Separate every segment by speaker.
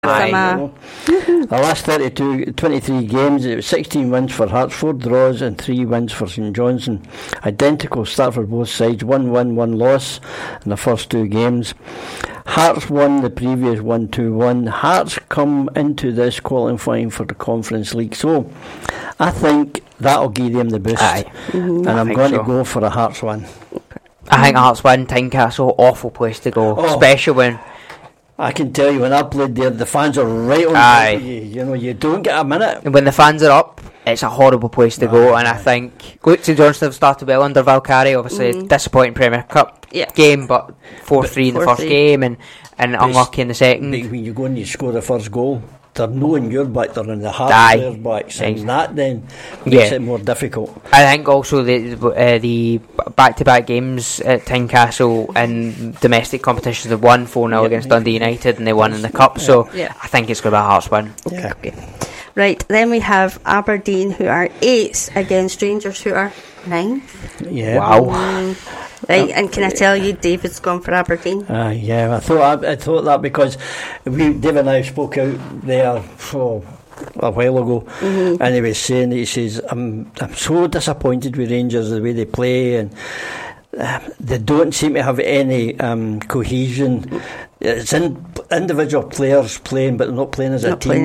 Speaker 1: The last 23 games, it was 16 wins for Hearts, 4 draws and 3 wins for St Johnstone. Identical start for both sides, 1 win, 1 loss in the first 2 games. Hearts won the previous 1-2-1. Hearts come into this qualifying for the Conference League, so I think that'll give them the boost. And I'm going to go for a Hearts win.
Speaker 2: I think Hearts win. Tynecastle, awful place to go, especially when...
Speaker 1: I can tell you, when I played there, the fans are right on top of you. You know, you don't get a minute.
Speaker 2: When the fans are up, it's a horrible place to go. And I think St Johnstone have started well under Valkyrie. Obviously, disappointing Premier Cup game, but 4-3 in the first game and unlucky in the second.
Speaker 1: When you go and you score the first goal, they're not in your back, they're in the Hearts players' backs, and that then makes it more difficult.
Speaker 2: I think also the back-to-back games at Tynecastle in domestic competitions have won 4-0 against Dundee United, and they won in the Cup, so I think it's going to be a Hearts win.
Speaker 3: Okay. Right, then we have Aberdeen, who are 8th, against Rangers, who are 9th.
Speaker 1: Yeah.
Speaker 2: Wow.
Speaker 3: Right, and can I tell you, David's gone for Aberdeen?
Speaker 1: I thought that because David and I spoke out there a while ago, and he was saying, he says, I'm so disappointed with Rangers, the way they play, and they don't seem to have any cohesion. It's individual players playing, but they're not playing as a team.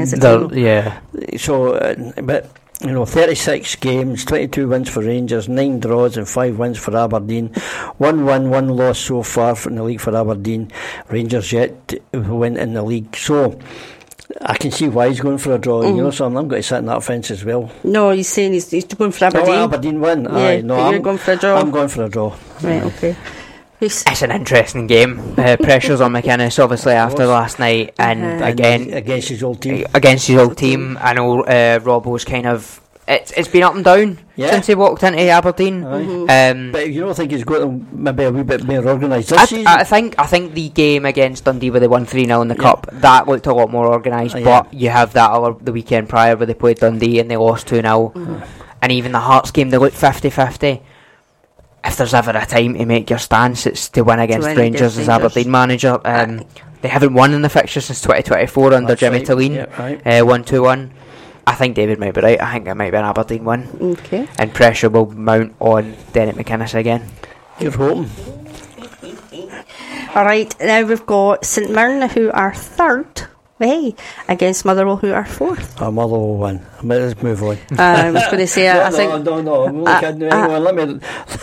Speaker 1: So, but 36 games, 22 wins for Rangers, 9 draws and 5 wins for Aberdeen. 1 win, 1 loss so far in the league for Aberdeen. Rangers yet to win in the league. So I can see why he's going for a draw. So I'm going to sit in that fence as well.
Speaker 3: No, he's saying he's going for Aberdeen.
Speaker 1: Aberdeen win.
Speaker 3: Yeah, you're going for a draw.
Speaker 1: I'm going for a draw.
Speaker 3: Right, okay.
Speaker 2: It's an interesting game. Pressure's on McInnes, obviously, after last night, and again
Speaker 1: against his old team.
Speaker 2: I know Robbo's kind of it's been up and down since he walked into Aberdeen.
Speaker 1: But you don't think he's got them maybe a wee bit more organised this season?
Speaker 2: I think the game against Dundee where they won 3-0 in the Cup, that looked a lot more organised. But you have that the weekend prior where they played Dundee and they lost 2-0, and even the Hearts game they looked 50-50. If there's ever a time to make your stance, it's to win against Rangers as Aberdeen manager. They haven't won in the fixture since 2024 under Jimmy Talleen. 1-2-1. I think David might be right. I think it might be an Aberdeen win.
Speaker 3: Okay.
Speaker 2: And pressure will mount on Derek McInnes again.
Speaker 1: You're hoping.
Speaker 3: Alright, now we've got St Mirren, who are 3rd. Against Motherwell, who are 4th.
Speaker 1: Motherwell win. Let's move on.
Speaker 3: I was going to say, I think.
Speaker 1: No. I'm only kidding. Let me.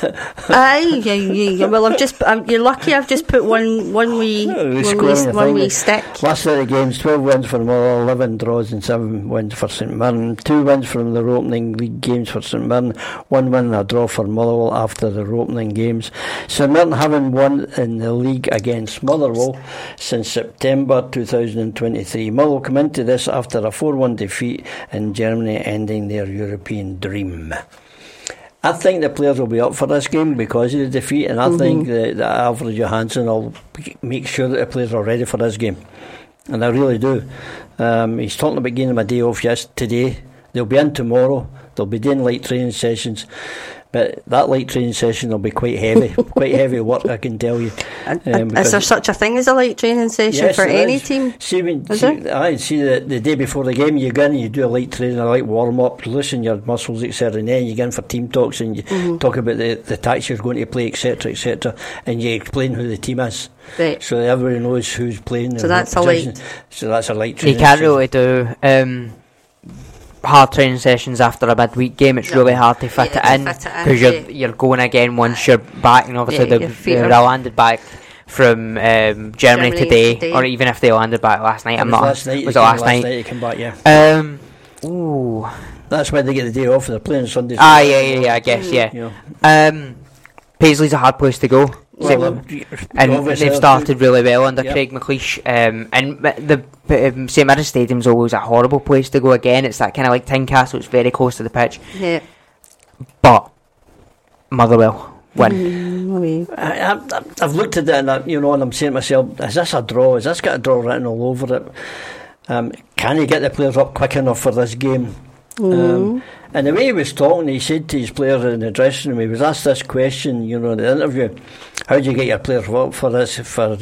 Speaker 3: Well, you're lucky. I've just put one wee stick.
Speaker 1: Last 30 games, 12 wins for Motherwell, 11 draws and 7 wins for St Mirren. 2 wins from their opening league games for St Mirren. 1 win and a draw for Motherwell after their opening games. St Mirren haven't won in the league against Motherwell since September 2023. Motherwell come into this after a 4-1 defeat in Germany, ending their European dream. I think the players will be up for this game because of the defeat, and I think that Alfred Johansson will make sure that the players are ready for this game, and I really do. He's talking about giving them a day off today. They'll be in tomorrow. They'll be doing light training sessions. But that light training session will be quite heavy, quite heavy work, I can tell you.
Speaker 3: Is there such a thing as a light training session for any team?
Speaker 1: See the day before the game, you go in and you do a light training, a light warm-up, loosen your muscles, etc. And then you go in for team talks and you talk about the tactics you're going to play, etc. And you explain who the team is.
Speaker 3: Right.
Speaker 1: So everybody knows who's playing.
Speaker 3: So that's a light
Speaker 1: training
Speaker 2: You can't really do hard training sessions after a midweek game. It's really hard to fit it in because you're going again once you're back, and obviously they landed back from Germany today, or even if they landed back last night.
Speaker 1: Was it last night? They came back, That's why they get the day off. They're playing Sunday.
Speaker 2: I guess. Paisley's a hard place to go. And they've started really well under Craig McLeish, and the St Mirren Stadium's always a horrible place to go. Again, it's that kind of like Tynecastle, it's very close to the pitch, but Motherwell win.
Speaker 1: I've looked at it and I'm saying to myself, is this a draw? Has this got a draw written all over it? Can you get the players up quick enough for this game? And the way he was talking, he said to his players in the dressing room, he was asked this question, in the interview, how do you get your players up for this,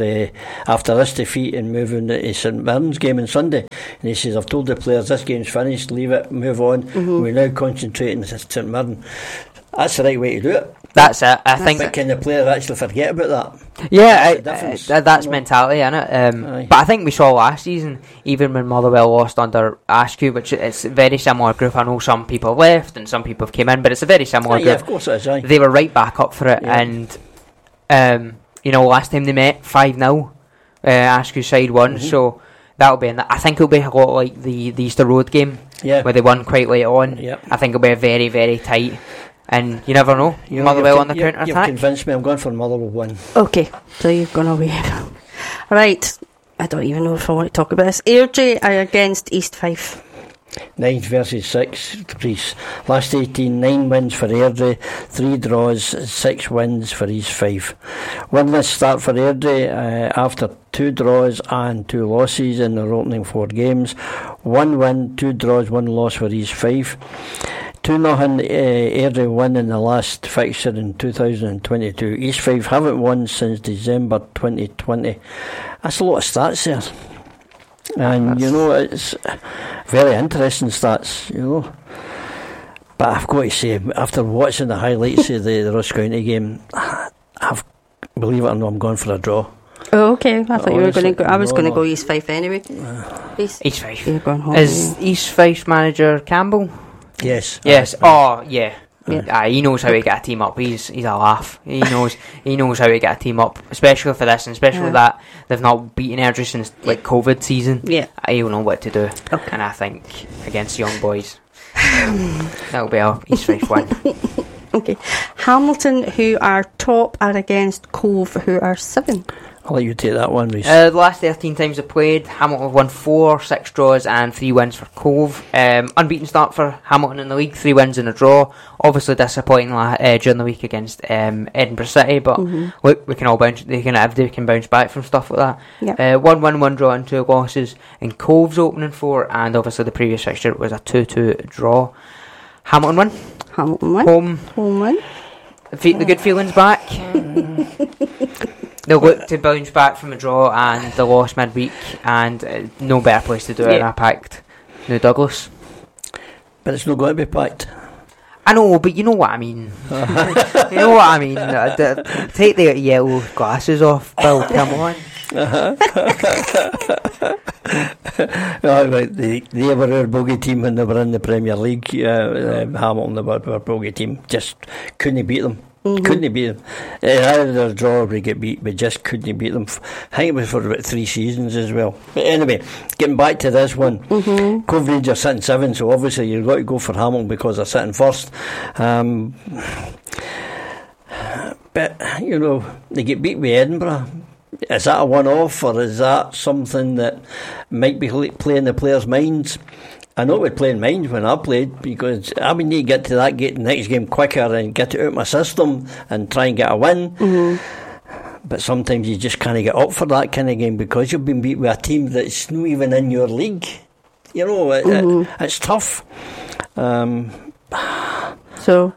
Speaker 1: after this defeat and moving to St Mirren's game on Sunday? And he says, I've told the players this game's finished, leave it, move on. We're now concentrating on St Mirren. That's the right way to do it.
Speaker 2: That's it. I think.
Speaker 1: But can the player actually forget about that?
Speaker 2: Yeah, that's mentality, isn't it? But I think we saw last season, even when Motherwell lost under Askew, which it's a very similar group. I know some people left and some people came in, but it's a very similar group.
Speaker 1: Yeah, of course it is.
Speaker 2: They were right back up for it, and last time they met 5-0, Askew side won, so that'll be. I think it'll be a lot like the Easter Road game, where they won quite late on. I think it'll be a very, very tight. And you never know. Motherwell on the counter-attack.
Speaker 1: You've convinced me. I'm going for Motherwell 1.
Speaker 3: Okay, so you've gone away. Right. I don't even know if I want to talk about this. Airdrie are against East Fife.
Speaker 1: 9 versus 6, Reece. Last 18, 9 wins for Airdrie, 3 draws, 6 wins for East Fife. Winless start for Airdrie after 2 draws and 2 losses in their opening 4 games. 1 win, 2 draws, 1 loss for East Fife. 2-0 Airdrie won in the last fixture in 2022. East Fife haven't won since December 2020. That's a lot of stats there. And, it's very interesting stats, But I've got to say, after watching the highlights of the Ross County game, believe it or not, I'm going for a draw.
Speaker 3: Oh, okay. I thought you were going to go. I was going to go East Fife anyway.
Speaker 2: East Fife.
Speaker 3: You're going home.
Speaker 2: Is East Fife manager Campbell?
Speaker 1: Yes.
Speaker 2: Oh, yeah. He knows how to get a team up. He's a laugh. He knows how to get a team up, especially for this, and especially that they've not beaten Airdrie since COVID season. Yeah, he'll know what to do. Okay. And I think against young boys, that'll be our East Fife win.
Speaker 3: Okay, Hamilton, who are top, are against Cove, who are 7.
Speaker 1: I'll let you take that one, Reece.
Speaker 2: The last 13 times they played, Hamilton have won 4, 6 draws and 3 wins for Cove. Unbeaten start for Hamilton in the league, 3 wins and a draw. Obviously disappointing during the week against Edinburgh City, but look, we can all bounce. They can bounce back from stuff like that. 1 win, 1 draw and 2 losses in Cove's opening 4, and obviously the previous fixture was a 2-2 draw. Hamilton win.
Speaker 3: Hamilton win. Home win.
Speaker 2: The good feelings back. They'll look to bounce back from a draw and the loss midweek, and no better place to do it than a packed New Douglas.
Speaker 1: But it's not going to be packed.
Speaker 2: I know, but you know what I mean. You know what I mean. Take the yellow glasses off, Bill. Come on.
Speaker 1: Right, they were our bogey team when they were in the Premier League. Hamilton, they were our bogey team. Just couldn't beat them. Couldn't beat them. Either a draw or we get beat, we just couldn't beat them. I think it was for about 3 seasons as well. But anyway, getting back to this one, Cove Rangers are sitting 7, so obviously you've got to go for Hamilton because they're sitting first. But they get beat with Edinburgh. Is that a one-off, or is that something that might be playing the players' minds? I know it would play in minds when I played, because I would need to get to that next game quicker and get it out of my system and try and get a win. But sometimes you just can't get up for that kind of game because you've been beat with a team that's not even in your league. It's tough.
Speaker 3: So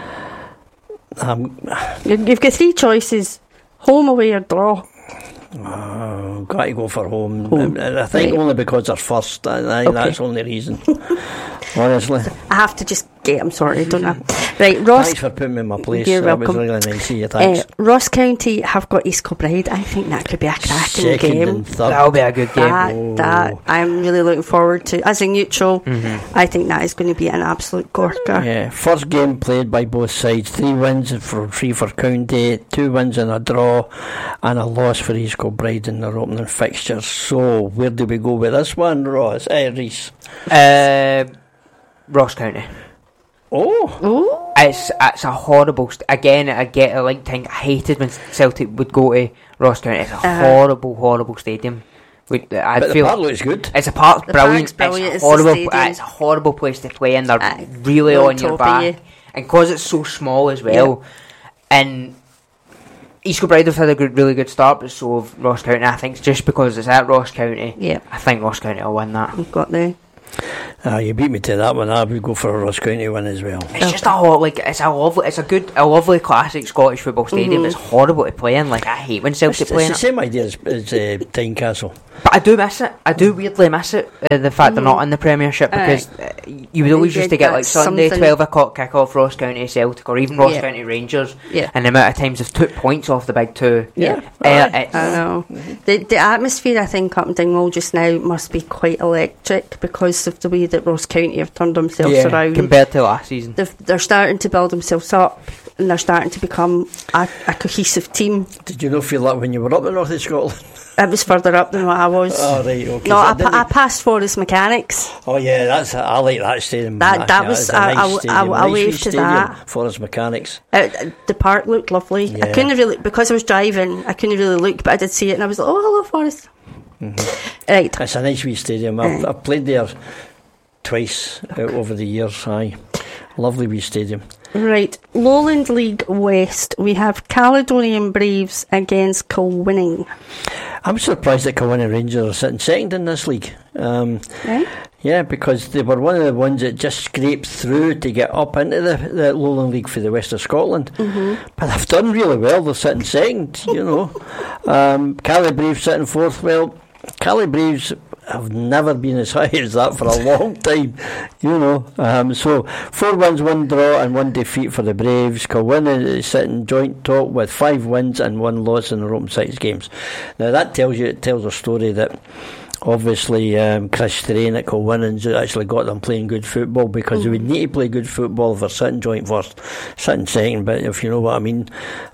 Speaker 3: you've got 3 choices: home, away, or draw.
Speaker 1: Got to go for home. I think only because they're first. I think that's the only reason. Honestly,
Speaker 3: I have to just get. I'm sorry, don't I? Right, Ross.
Speaker 1: Thanks for putting me in my place.
Speaker 3: You're
Speaker 1: that
Speaker 3: welcome.
Speaker 1: was really nice of you. Thanks.
Speaker 3: Ross County have got East Kilbride. I think that could be a cracking
Speaker 1: Second
Speaker 3: game.
Speaker 1: and third.
Speaker 2: That'll be a good game.
Speaker 3: That I'm really looking forward to. As a neutral, I think that is going to be an absolute corker.
Speaker 1: Yeah, first game played by both sides. 3 wins for 3 for County, 2 wins and a draw, and a loss for East Kilbride in their opening fixtures. So where do we go with this one, Ross? Reece?
Speaker 2: Ross County.
Speaker 3: Oh,
Speaker 2: it's a horrible. Again, I hated when Celtic would go to Ross County. It's a horrible stadium. But the park
Speaker 1: looks good.
Speaker 2: It's a park, brilliant.
Speaker 3: It's
Speaker 2: horrible. It's a horrible place to play, and they're really on your back. And because it's so small as well, and East Kilbride have had a really good start, but so have Ross County. I think just because it's at Ross County, I think Ross County will win that.
Speaker 3: You've got the
Speaker 1: You beat me to that one. I would go for a Ross County win as well.
Speaker 2: It's just it's a lovely classic Scottish football stadium. It's horrible to play in. Like, I hate when Celtic play in
Speaker 1: It's the same idea as Tynecastle.
Speaker 2: But I do miss it. I do weirdly miss it. The fact they're not in the Premiership, because you would always used to get like Sunday 12 o'clock kick-off Ross County Celtic, or even Ross County Rangers, and the amount of times they've took points off the big two.
Speaker 3: I know. The atmosphere, I think, up in Dingwall just now must be quite electric because of the way that Ross County have turned themselves around
Speaker 2: compared to last season.
Speaker 3: They're starting to build themselves up, and they're starting to become a cohesive team.
Speaker 1: Did you not feel that when you were up in North of Scotland?
Speaker 3: It was further up than what I was.
Speaker 1: Oh, right, okay.
Speaker 3: No, I passed Forest Mechanics.
Speaker 1: Oh yeah, I like that stadium.
Speaker 3: That was I waved to that.
Speaker 1: Forest Mechanics.
Speaker 3: The park looked lovely.
Speaker 1: Yeah.
Speaker 3: I couldn't really, because I was driving, I couldn't really look, but I did see it and I was like, oh, hello Forest. Right.
Speaker 1: It's a nice wee stadium. I've played there twice over the years. Aye, lovely wee stadium.
Speaker 3: Right, Lowland League West, we have Caledonian Braves against Kilwinning.
Speaker 1: I'm surprised that Kilwinning Rangers are sitting second in this league.
Speaker 3: Right?
Speaker 1: Yeah, because they were one of the ones that just scraped through to get up into the Lowland League for the West of Scotland. But they've done really well. They're sitting second, you know. Cali Braves sitting fourth. Well, Cali Braves have never been as high as that for a long time, you know. So 4 wins, 1 draw and 1 defeat for the Braves. Kilwinning is sitting joint top with 5 wins and 1 loss in the open 6 games. Now that tells a story that obviously Chris Strain at Kilwinning's actually got them playing good football, because they would need to play good football if they're sitting joint first, sitting second, but if you know what I mean.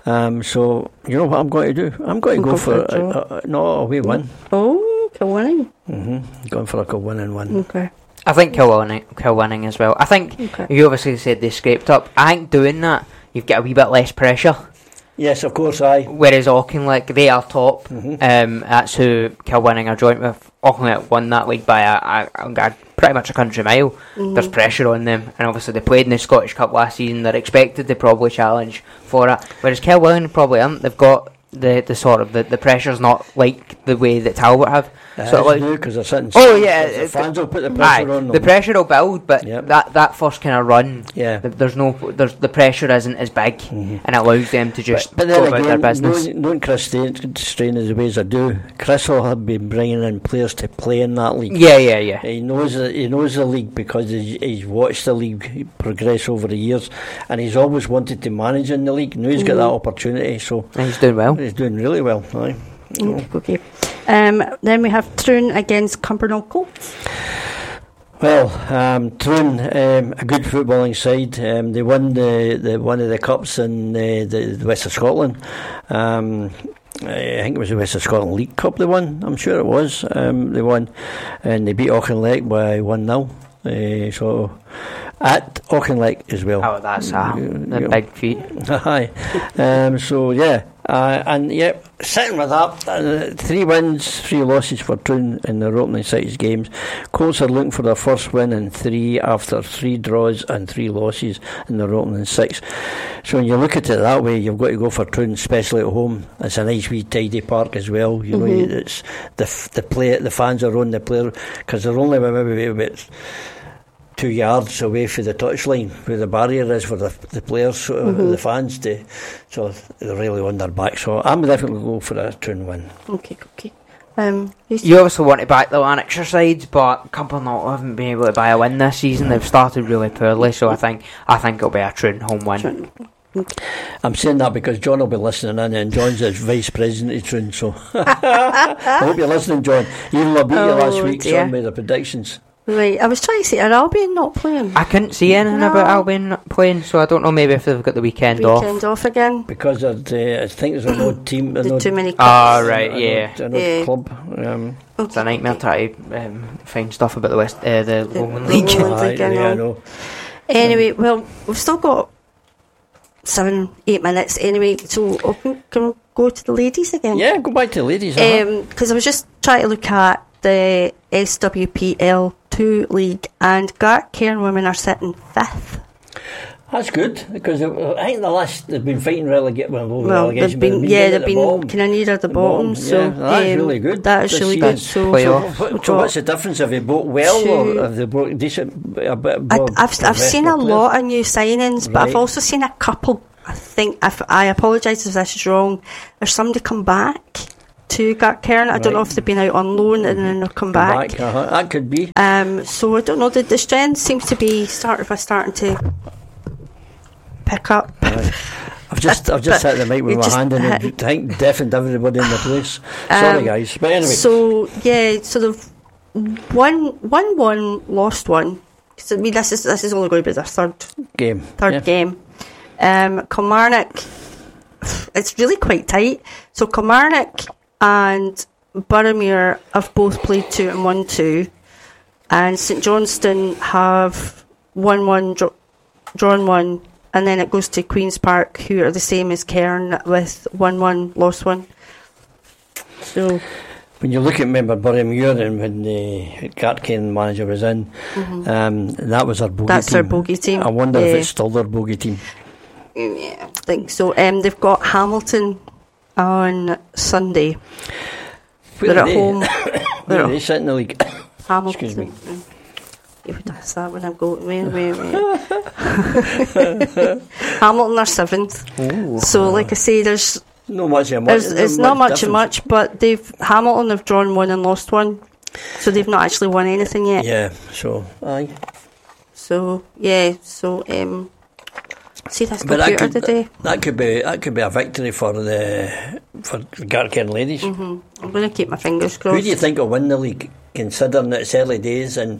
Speaker 1: So you know what I'm going to do? I'm going to go for a wee win.
Speaker 3: Oh, Kilwinning.
Speaker 1: Going for a Kilwinning win.
Speaker 3: Okay.
Speaker 2: I think Kilwinning as well. I think you obviously said they scraped up. I think doing that, you've got a wee bit less pressure.
Speaker 1: Yes, of course, aye.
Speaker 2: Whereas Auchinleck, they are top. That's who Kilwinning are joint with. Auchinleck won that league by a pretty much a country mile. There's pressure on them, and obviously they played in the Scottish Cup last season. They're expected to probably challenge for it. Whereas Kilwinning probably aren't. They've got the sort of the pressure's not like the way that Talbot have.
Speaker 1: So like, because they're sitting.
Speaker 2: The
Speaker 1: fans will put the pressure on them.
Speaker 2: The pressure will build, but that first kind of run, there's the pressure isn't as big, and it allows them to just go about their business.
Speaker 1: Knowing Chris Strain as the ways I do, Chris will have been bringing in players to play in that league.
Speaker 2: Yeah.
Speaker 1: He knows the league because he's watched the league progress over the years, and he's always wanted to manage in the league. Now he's got that opportunity, so
Speaker 2: and he's doing well.
Speaker 1: He's doing really well. Aye.
Speaker 3: Okay. Then we have Troon against Cumbernauld Colts.
Speaker 1: Well, Troon, a good footballing side. They won the one of the cups in the West of Scotland. I think it was the West of Scotland League Cup they won. I'm sure it was. They won, and they beat Auchinleck by 1-0. So at Auchinleck as well.
Speaker 2: Oh, that's a big feat.
Speaker 1: Aye. So yeah. Sitting with that, 3 wins, 3 losses for Troon in their opening 6 games. Colts are looking for their first win in 3 after 3 draws and 3 losses in their opening 6. So when you look at it that way, you've got to go for Troon, especially at home. It's a nice wee tidy park as well. You know, it's the fans are on the player, because they're only maybe about 2 yards away from the touchline where the barrier is for the players, the fans do. So they're really on their back. So I'm definitely going for a Troon win.
Speaker 3: Okay.
Speaker 2: You also want to back the Lanarkshire sides, but Cumbernauld haven't been able to buy a win this season. They've started really poorly, so I think it'll be a Troon home win.
Speaker 1: I'm saying that because John will be listening in, and John's the vice president of Troon, so I hope you're listening, John. Even though I beat you last week, so I made the predictions.
Speaker 3: Right, I was trying to say, are Albion not playing?
Speaker 2: I couldn't see anything about Albion not playing, so I don't know, maybe if they've got the weekend off
Speaker 3: again.
Speaker 1: Because I think there's a no team.
Speaker 3: Too many clubs.
Speaker 1: Club.
Speaker 2: It's a nightmare trying to find stuff about the Lowland League.
Speaker 1: I know.
Speaker 3: Anyway, well, we've still got 7-8 minutes anyway, so can we go to the ladies again?
Speaker 1: Yeah, go back to the ladies.
Speaker 3: Because I was just trying to look at the SWPL 2 league, and Gartcairn women are sitting 5th.
Speaker 1: That's good, because I think they've been fighting relegation.
Speaker 3: Well,
Speaker 1: relegation,
Speaker 3: they've been
Speaker 1: bottom.
Speaker 3: kind of near the bottom. So
Speaker 1: yeah, that's really good.
Speaker 3: That is really good. So
Speaker 1: what's the difference? Have they broke well, or have they broke decent?
Speaker 3: I've seen a lot of new signings, but I've also seen a couple. I think I apologise if this is wrong. There's somebody come back to Gartcairn. I don't know if they've been out on loan and then they'll come back.
Speaker 1: That could be.
Speaker 3: So I don't know. The strength seems to be starting to pick up.
Speaker 1: Right. I've just hit the mic with my hand, and I think deafened everybody in the place. Sorry, guys. But anyway.
Speaker 3: So they've won one, lost one. Because I mean, this is only going to be their third game. Kilmarnock, it's really quite tight. So Kilmarnock and Boroughmuir have both played 2-1-2, and St Johnstone have 1-1, drawn 1, and then it goes to Queen's Park, who are the same as Cairn, with 1-1, lost 1. So
Speaker 1: when you look at, remember Boroughmuir, and when the Gartcairn manager was in, that was our bogey team.
Speaker 3: That's their bogey team.
Speaker 1: I wonder if it's still their bogey team.
Speaker 3: Yeah, I think so. They've got Hamilton on Sunday. They're at home.
Speaker 1: Where are they sitting in the league?
Speaker 3: Hamilton.
Speaker 1: Excuse me.
Speaker 3: That's that when I'm going. Wait. Hamilton are 7th.
Speaker 1: Ooh.
Speaker 3: So, like I say, there's
Speaker 1: not much.
Speaker 3: It's not much, but Hamilton have drawn 1 and lost 1, so they've not actually won anything yet.
Speaker 1: Yeah. So aye.
Speaker 3: So yeah. So see this computer today.
Speaker 1: That could be a victory for the Gartcairn ladies.
Speaker 3: I'm going to keep my fingers crossed.
Speaker 1: Who do you think will win the league, considering it's early days, and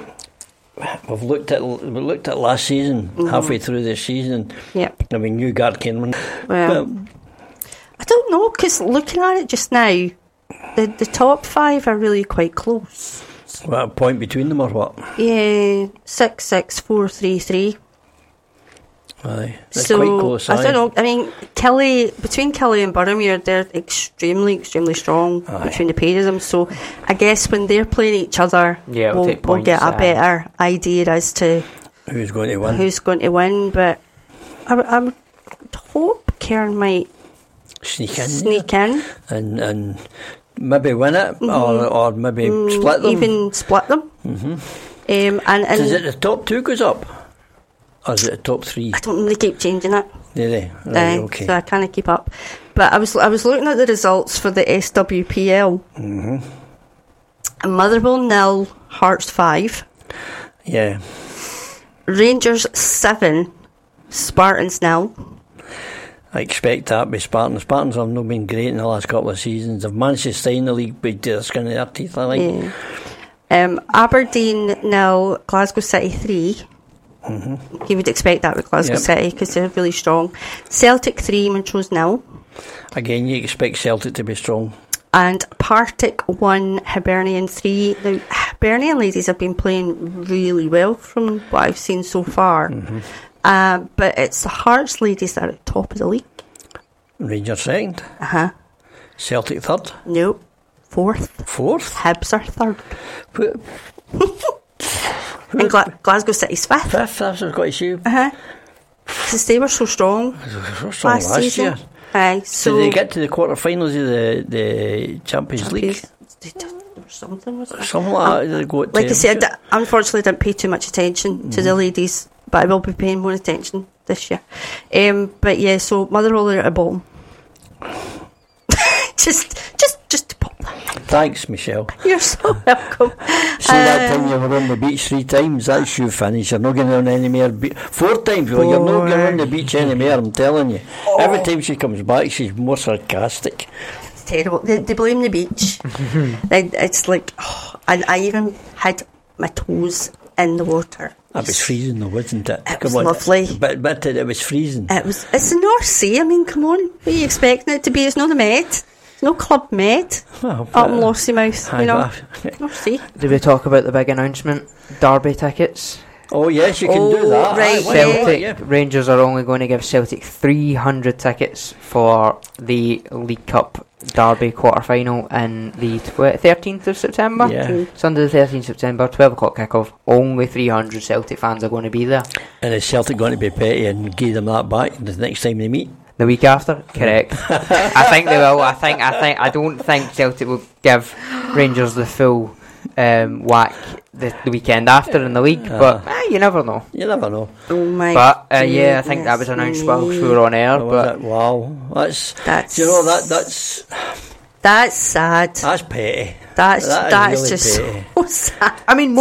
Speaker 1: we've looked at last season, halfway through this season.
Speaker 3: Yep.
Speaker 1: I mean, you Gartcairn.
Speaker 3: Well, I don't know, because looking at it just now, the top 5 are really quite close.
Speaker 1: What, a point between them or what?
Speaker 3: Yeah, 6-6, 4-3-3.
Speaker 1: Aye, they're
Speaker 3: so
Speaker 1: quite close.
Speaker 3: I don't know. I mean, between Kelly and Boroughmuir, they're extremely strong between the pair of them. So I guess when they're playing each other, we'll get a better idea as to
Speaker 1: who's going to
Speaker 3: win. But I would hope Cairn might sneak in
Speaker 1: and maybe win it, or maybe split them.
Speaker 3: Even split them. And
Speaker 1: is it the top 2 goes up? Or is it the top 3?
Speaker 3: I don't know, they keep changing it.
Speaker 1: Do they? Right, okay.
Speaker 3: So I can't keep up. But I was looking at the results for the SWPL. And Motherwell 0, Hearts 5.
Speaker 1: Yeah.
Speaker 3: Rangers 7, Spartans 0.
Speaker 1: I expect that by Spartans. Spartans have not been great in the last couple of seasons. They've managed to stay in the league by the skin of their teeth, I think.
Speaker 3: Yeah. Aberdeen 0, Glasgow City 3. You would expect that with Glasgow City because they're really strong. Celtic 3, Montrose 0.
Speaker 1: Again, you expect Celtic to be strong.
Speaker 3: And Partick 1, Hibernian 3. The Hibernian ladies have been playing really well from what I've seen so far. But it's the Hearts ladies that are at the top of the league.
Speaker 1: Rangers 2nd. Celtic 3rd.
Speaker 3: Nope. 4th.
Speaker 1: 4th?
Speaker 3: Hibs are 3rd. And Glasgow City's 5th.
Speaker 1: 5th, that's what I've got to see.
Speaker 3: Because they were so strong.
Speaker 1: Last year.
Speaker 3: So
Speaker 1: did they get to the quarterfinals of the Champions League?
Speaker 3: Something like
Speaker 1: that.
Speaker 3: Like I said, unfortunately I didn't pay too much attention to the ladies, but I will be paying more attention this year. But yeah, so Motherwell are at the bottom. just to pop that.
Speaker 1: Thanks, Michelle.
Speaker 3: You're so welcome.
Speaker 1: See that time you were on the beach 3 times? That's you finished. You're not going on any more 4 times. Well, you're not going on the beach anymore, I'm telling you. Every time she comes back, she's more sarcastic.
Speaker 3: It's terrible. They blame the beach. It's like, I even had my toes in the water.
Speaker 1: It was freezing though, wasn't it?
Speaker 3: It was lovely.
Speaker 1: But it was freezing.
Speaker 3: It's the North Sea. I mean, come on. What are you expecting it to be? It's not the Med. It's no Club Med up in Lossiemouth, North Sea.
Speaker 2: Did we talk about the big announcement? Derby tickets.
Speaker 1: Oh yes, you can do that.
Speaker 3: Right,
Speaker 2: Celtic Rangers are only going to give Celtic 300 tickets for the League Cup Derby quarter-final in the 13th of September.
Speaker 1: Yeah.
Speaker 2: Sunday the 13th of September, 12 o'clock kick-off. Only 300 Celtic fans are going to be there.
Speaker 1: And is Celtic going to be petty and give them that back the next time they meet?
Speaker 2: The week after? Correct. I think they will. I don't think Celtic will give Rangers the full whack the weekend after in the league, but you never know.
Speaker 1: You never know.
Speaker 3: Oh my!
Speaker 2: But I think that was announced whilst we were on air. But
Speaker 1: wow, that's
Speaker 3: that's
Speaker 1: that's
Speaker 3: sad.
Speaker 1: That's petty.
Speaker 3: That's
Speaker 1: really
Speaker 3: just
Speaker 1: petty.
Speaker 3: so sad.
Speaker 2: I mean,